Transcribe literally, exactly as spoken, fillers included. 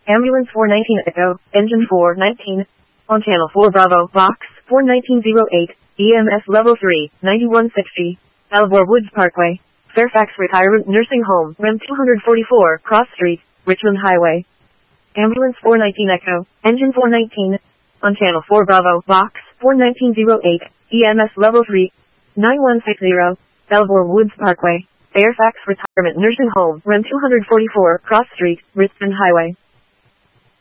Ambulance four nineteen Echo, Engine four nineteen. On Channel four Bravo, Box four nineteen oh eight, E M S Level three, ninety-one sixty. Elmore Woods Parkway, Fairfax Retirement Nursing Home, R E M two forty-four, Cross Street, Richmond Highway. Ambulance four nineteen Echo, Engine four nineteen. On Channel four Bravo, Box four nineteen oh eight, E M S Level three, ninety-one sixty. Elmore Woods Parkway, Fairfax Retirement Nursing Home, R E M two forty-four, Cross Street, Richmond Highway.